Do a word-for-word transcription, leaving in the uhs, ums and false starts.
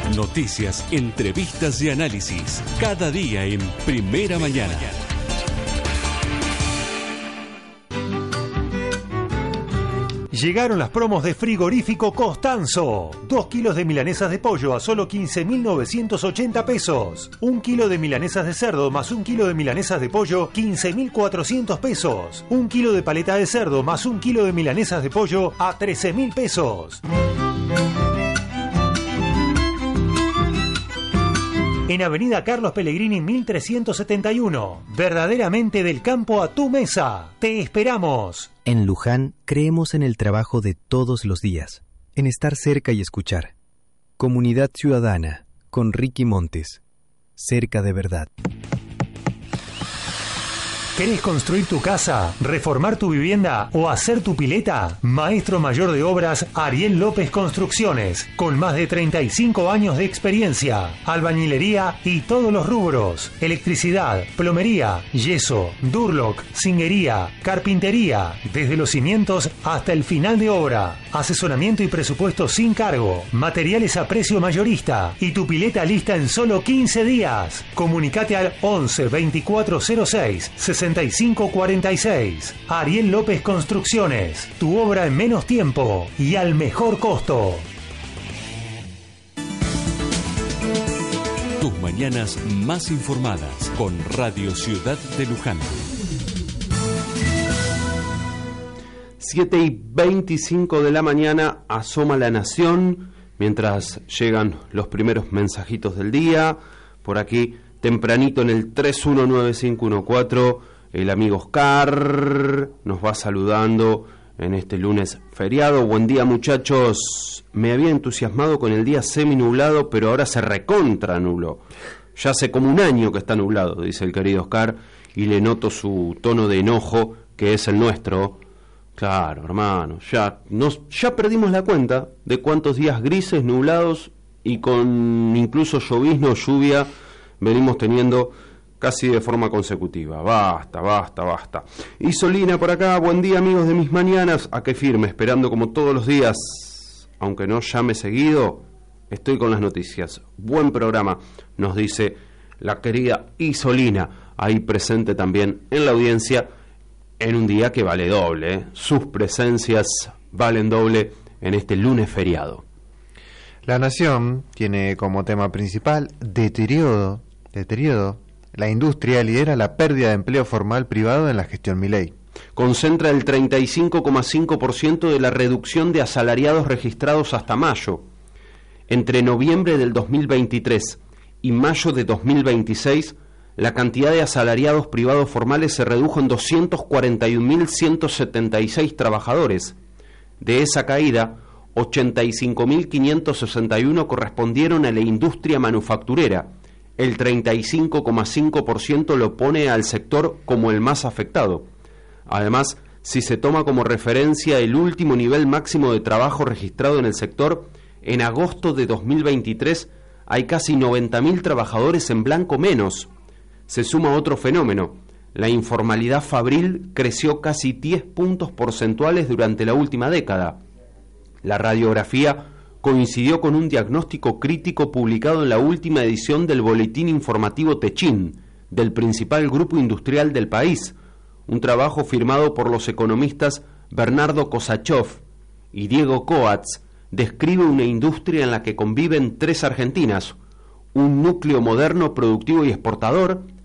Noticias, entrevistas y análisis. Cada día en Primera Mañana. Llegaron las promos de Frigorífico Costanzo. Dos kilos de milanesas de pollo a solo quince mil novecientos ochenta pesos. Un kilo de milanesas de cerdo más un kilo de milanesas de pollo, quince mil cuatrocientos pesos. Un kilo de paleta de cerdo más un kilo de milanesas de pollo a trece mil pesos. En Avenida Carlos Pellegrini mil trescientos setenta y uno. Verdaderamente del campo a tu mesa. Te esperamos. En Luján creemos en el trabajo de todos los días, en estar cerca y escuchar. Comunidad Ciudadana, con Ricky Montes. Cerca de verdad. ¿Querés construir tu casa, reformar tu vivienda o hacer tu pileta? Maestro Mayor de Obras Ariel López Construcciones, con más de treinta y cinco años de experiencia, albañilería y todos los rubros, electricidad, plomería, yeso, durlock, zinguería, carpintería, desde los cimientos hasta el final de obra, asesoramiento y presupuesto sin cargo, materiales a precio mayorista y tu pileta lista en solo quince días. Comunicate al once veinticuatro cero seis sesenta y cinco cuarenta y seis. Ariel López Construcciones, tu obra en menos tiempo y al mejor costo. Tus mañanas más informadas con Radio Ciudad de Luján. siete y veinticinco de la mañana, asoma La Nación, mientras llegan los primeros mensajitos del día. Por aquí, tempranito en el tres uno nueve cinco uno cuatro, el amigo Oscar nos va saludando en este lunes feriado. Buen día, muchachos. Me había entusiasmado con el día semi-nublado, pero ahora se recontra nubló. Ya hace como un año que está nublado, dice el querido Oscar, y le noto su tono de enojo, que es el nuestro. Claro, hermano, ya, nos, ya perdimos la cuenta de cuántos días grises, nublados y con incluso llovizna o lluvia venimos teniendo casi de forma consecutiva. Basta, basta, basta. Y Solina por acá, buen día, amigos de mis mañanas. A qué firme, esperando como todos los días, aunque no llame seguido, estoy con las noticias. Buen programa, nos dice la querida Isolina, ahí presente también en la audiencia, en un día que vale doble, ¿eh? Sus presencias valen doble en este lunes feriado. La Nación tiene como tema principal deterioro, deterioro. La industria lidera la pérdida de empleo formal privado en la gestión Milei. Concentra el treinta y cinco coma cinco por ciento de la reducción de asalariados registrados hasta mayo. Entre noviembre del dos mil veintitrés y mayo de dos mil veintiséis, la cantidad de asalariados privados formales se redujo en doscientos cuarenta y un mil ciento setenta y seis trabajadores. De esa caída, ochenta y cinco mil quinientos sesenta y uno correspondieron a la industria manufacturera. El treinta y cinco coma cinco por ciento lo pone al sector como el más afectado. Además, si se toma como referencia el último nivel máximo de trabajo registrado en el sector, en agosto de dos mil veintitrés hay casi noventa mil trabajadores en blanco menos. Se suma otro fenómeno. La informalidad fabril creció casi diez puntos porcentuales durante la última década. La radiografía coincidió con un diagnóstico crítico publicado en la última edición del Boletín Informativo Techin, del principal grupo industrial del país, un trabajo firmado por los economistas Bernardo Kosachov y Diego Coats. Describe una industria en la que conviven tres Argentinas, un núcleo moderno, productivo y exportador,